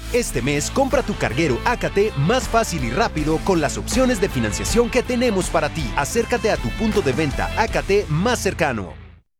Este mes, compra tu carguero AKT más fácil y rápido con las opciones de financiación que tenemos para ti. Acércate a tu punto de venta AKT más cercano.